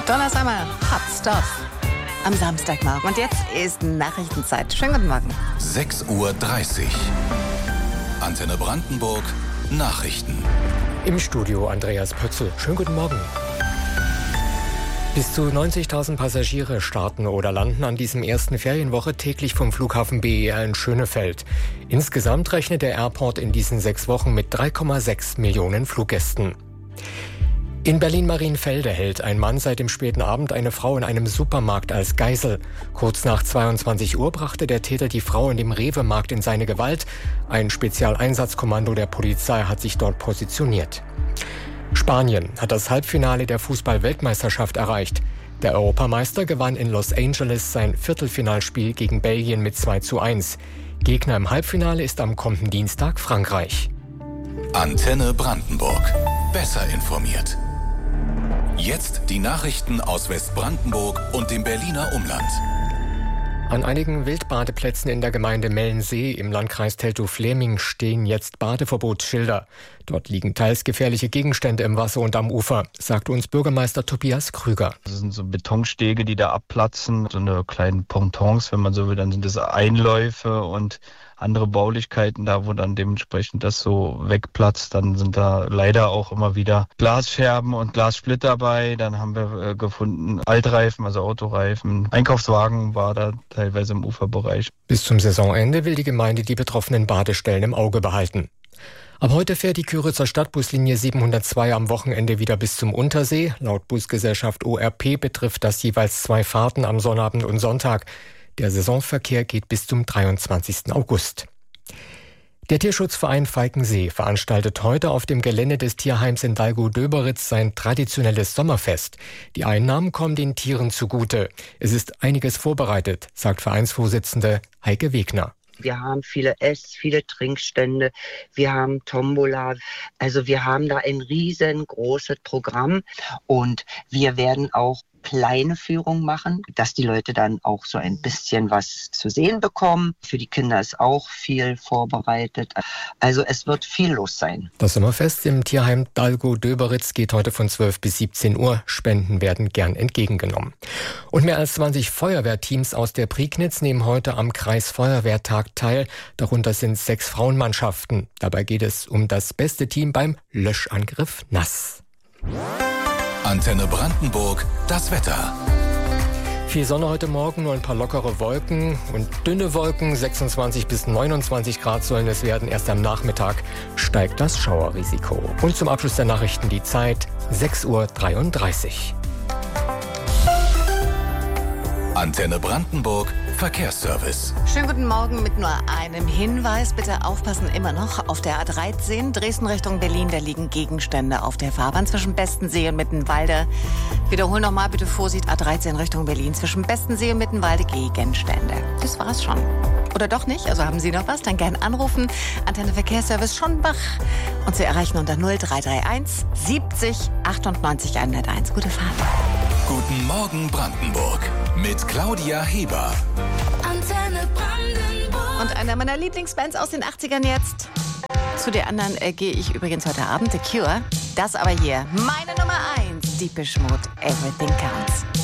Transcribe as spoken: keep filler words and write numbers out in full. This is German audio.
Donna Summer, Hot Stuff. Am Samstagmorgen. Und jetzt ist Nachrichtenzeit. Schönen guten Morgen. sechs Uhr dreißig. Antenne Brandenburg. Nachrichten. Im Studio Andreas Pötzl. Schönen guten Morgen. Bis zu neunzigtausend Passagiere starten oder landen an diesem ersten Ferienwoche täglich vom Flughafen B E R in Schönefeld. Insgesamt rechnet der Airport in diesen sechs Wochen mit drei Komma sechs Millionen Fluggästen. In Berlin-Marienfelde hält ein Mann seit dem späten Abend eine Frau in einem Supermarkt als Geisel. Kurz nach zweiundzwanzig Uhr brachte der Täter die Frau in dem Rewe-Markt in seine Gewalt. Ein Spezialeinsatzkommando der Polizei hat sich dort positioniert. Spanien hat das Halbfinale der Fußball-Weltmeisterschaft erreicht. Der Europameister gewann in Los Angeles sein Viertelfinalspiel gegen Belgien mit zwei zu eins. Gegner im Halbfinale ist am kommenden Dienstag Frankreich. Antenne Brandenburg. Besser informiert. Jetzt die Nachrichten aus Westbrandenburg und dem Berliner Umland. An einigen Wildbadeplätzen in der Gemeinde Mellensee im Landkreis Teltow-Fläming stehen jetzt Badeverbotsschilder. Dort liegen teils gefährliche Gegenstände im Wasser und am Ufer, sagt uns Bürgermeister Tobias Krüger. Das sind so Betonstege, die da abplatzen, so eine kleinen Pontons, wenn man so will, dann sind das Einläufe und andere Baulichkeiten da, wo dann dementsprechend das so wegplatzt. Dann sind da leider auch immer wieder Glasscherben und Glassplitter bei. Dann haben wir äh, gefunden Altreifen, also Autoreifen. Einkaufswagen war da teilweise im Uferbereich. Bis zum Saisonende will die Gemeinde die betroffenen Badestellen im Auge behalten. Ab heute fährt die Kyritzer Stadtbuslinie siebenhundertzwei am Wochenende wieder bis zum Untersee. Laut Busgesellschaft O R P betrifft das jeweils zwei Fahrten am Sonnabend und Sonntag. Der Saisonverkehr geht bis zum dreiundzwanzigsten August. Der Tierschutzverein Falkensee veranstaltet heute auf dem Gelände des Tierheims in Dalgo-Döberitz sein traditionelles Sommerfest. Die Einnahmen kommen den Tieren zugute. Es ist einiges vorbereitet, sagt Vereinsvorsitzende Heike Wegner. Wir haben viele Ess-, viele Trinkstände, wir haben Tombola. Also wir haben da ein riesengroßes Programm und wir werden auch kleine Führung machen, dass die Leute dann auch so ein bisschen was zu sehen bekommen. Für die Kinder ist auch viel vorbereitet. Also es wird viel los sein. Das Sommerfest im Tierheim Dalgo-Döberitz geht heute von zwölf bis siebzehn Uhr. Spenden werden gern entgegengenommen. Und mehr als zwanzig Feuerwehrteams aus der Prignitz nehmen heute am Kreisfeuerwehrtag teil. Darunter sind sechs Frauenmannschaften. Dabei geht es um das beste Team beim Löschangriff Nass. Antenne Brandenburg, das Wetter. Viel Sonne heute Morgen, nur ein paar lockere Wolken und dünne Wolken. sechsundzwanzig bis neunundzwanzig Grad sollen es werden. Erst am Nachmittag steigt das Schauerrisiko. Und zum Abschluss der Nachrichten die Zeit, sechs Uhr dreiunddreißig. Antenne Brandenburg, Verkehrsservice. Schönen guten Morgen mit nur einem Hinweis. Bitte aufpassen, immer noch auf der A dreizehn, Dresden Richtung Berlin. Da liegen Gegenstände auf der Fahrbahn zwischen Bestensee und Mittenwalde. Wiederhol nochmal, bitte Vorsicht, A dreizehn Richtung Berlin. Zwischen Bestensee und Mittenwalde Gegenstände. Das war's schon. Oder doch nicht? Also haben Sie noch was? Dann gern anrufen. Antenne Verkehrsservice Schonbach. Und Sie erreichen unter null drei drei eins siebzig achtundneunzig hunderteins. Gute Fahrt. Guten Morgen Brandenburg mit Claudia Heber. Antenne Brandenburg. Und einer meiner Lieblingsbands aus den achtzigern jetzt. Zu der anderen äh, gehe ich übrigens heute Abend, The Cure. Das aber hier, meine Nummer eins, Deepish Mode, Everything Counts.